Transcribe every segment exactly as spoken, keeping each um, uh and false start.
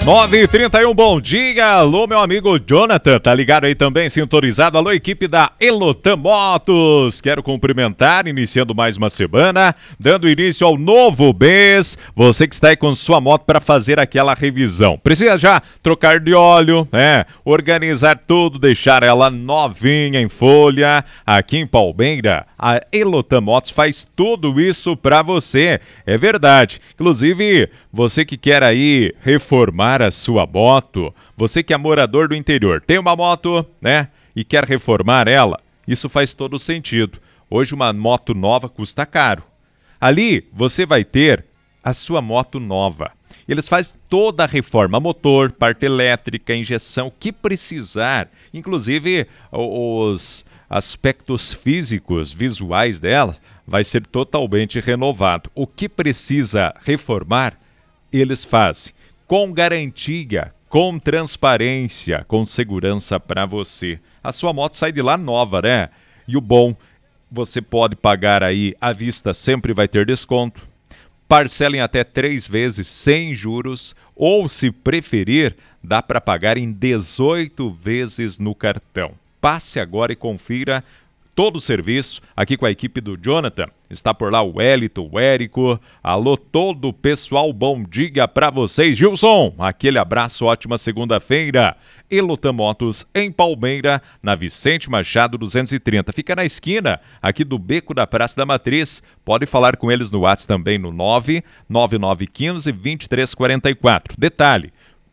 nove e trinta e um, bom dia. Alô, meu amigo Jonathan, tá ligado aí também, sintonizado. Alô, equipe da Elotam Motos. Quero cumprimentar, iniciando mais uma semana, dando início ao novo mês. Você que está aí com sua moto para fazer aquela revisão. Precisa já trocar de óleo, né? Organizar tudo, deixar ela novinha em folha. Aqui em Palmeira, a Elotam Motos faz tudo isso para você. É verdade. Inclusive, você que quer aí reformar a sua moto, você que é morador do interior, tem uma moto, né, e quer reformar ela, isso faz todo sentido. Hoje uma moto nova custa caro. Ali você vai ter a sua moto nova. Eles fazem toda a reforma, motor, parte elétrica, injeção, o que precisar, inclusive os aspectos físicos, visuais dela, vai ser totalmente renovado. O que precisa reformar, eles fazem com garantia, com transparência, com segurança para você. A sua moto sai de lá nova, né? E o bom, você pode pagar aí à vista, sempre vai ter desconto. Parcela em até três vezes sem juros, ou se preferir, dá para pagar em dezoito vezes no cartão. Passe agora e confira todo o serviço aqui com a equipe do Jonathan. Está por lá o Wellington, o Érico. Alô, todo o pessoal, bom dia para vocês. Gilson, aquele abraço, ótima segunda-feira. Elotam Motos em Palmeira, na Vicente Machado duzentos e trinta. Fica na esquina aqui do Beco da Praça da Matriz. Pode falar com eles no WhatsApp também no nove nove nove um cinco, dois três quatro quatro. Detalhe,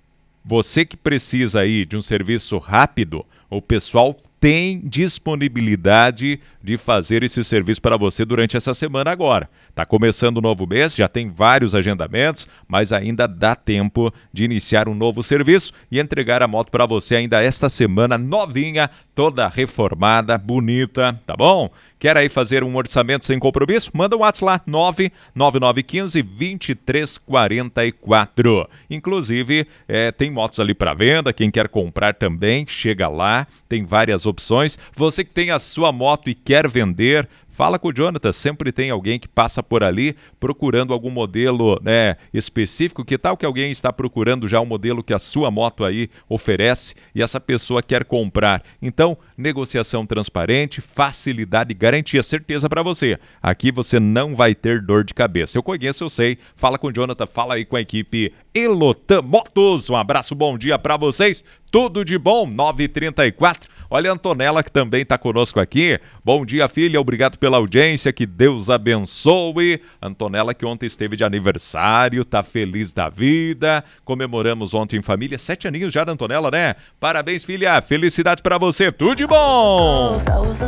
você que precisa aí de um serviço rápido, o pessoal tem disponibilidade de fazer esse serviço para você durante essa semana agora. Está começando o novo mês, já tem vários agendamentos, mas ainda dá tempo de iniciar um novo serviço e entregar a moto para você ainda esta semana novinha, toda reformada, bonita, tá bom? Quer aí fazer um orçamento sem compromisso? Manda um WhatsApp lá, nove nove nove um cinco, dois três quatro quatro. Inclusive, é, tem motos ali para venda, quem quer comprar também, chega lá, tem várias opções. Você que tem a sua moto e quer vender, fala com o Jonathan, sempre tem alguém que passa por ali procurando algum modelo, né, específico. Que tal que alguém está procurando já um modelo que a sua moto aí oferece e essa pessoa quer comprar? Então, negociação transparente, facilidade e garantia, certeza para você. Aqui você não vai ter dor de cabeça. Eu conheço, eu sei. Fala com o Jonathan, fala aí com a equipe Elotam Motos. Um abraço, bom dia para vocês. Tudo de bom, nove e trinta e quatro. Olha a Antonella que também está conosco aqui. Bom dia, filha, obrigado pela audiência, que Deus abençoe. Antonella que ontem esteve de aniversário, tá feliz da vida. Comemoramos ontem em família, sete aninhos já da Antonella, né? Parabéns, filha, felicidade para você, tudo de bom!